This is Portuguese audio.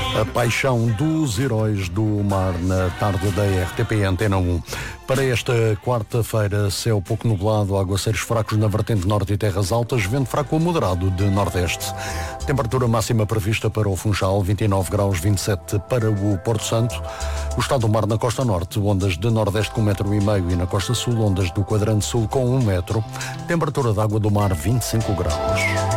A paixão dos heróis do mar na tarde da RTP Antena 1. Para esta quarta-feira, céu pouco nublado, aguaceiros fracos na vertente norte e terras altas, vento fraco ou moderado de nordeste. Temperatura máxima prevista para o Funchal, 29 graus, 27 para o Porto Santo. O estado do mar na costa norte, ondas de nordeste com 1,5 m e na costa sul, ondas do quadrante sul com 1 metro. Temperatura da água do mar, 25 graus.